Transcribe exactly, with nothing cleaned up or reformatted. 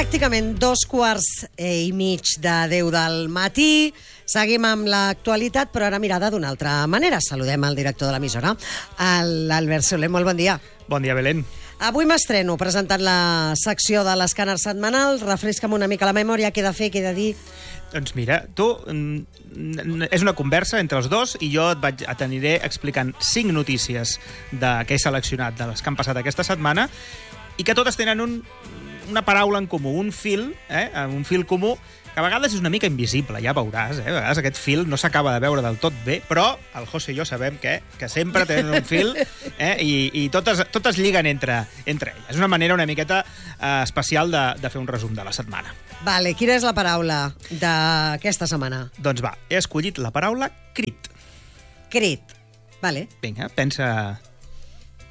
pràcticament dos quarts i mig de deu del matí. Seguim amb l'actualitat, però ara mirada d'una altra manera. Saludem al director de l'emissora, l'Albert Soler. Molt bon dia. Bon dia, Belén. Avui m'estreno presentant la secció de l'escàner setmanal. Refresca'm una mica la memòria, què he de fer, què he de dir. Doncs mira, tu, és una conversa entre els dos i jo et vaig, t'aniré explicant cinc notícies de, que he seleccionat de les que han passat aquesta setmana i que totes tenen un, una paraula en comú, un fil, eh, un fil comú, que a vegades és una mica invisible, ja veuràs, eh? A vegades aquest fil no s'acaba de veure del tot bé, però el José i jo sabem que, que sempre tenen un fil eh? I, i totes, totes lliguen entre, entre elles. És una manera una miqueta eh, especial de, de fer un resum de la setmana. Vale, quina és la paraula d'aquesta setmana? Doncs va, he escollit la paraula crit. Crit. Vale. Vinga, pensa,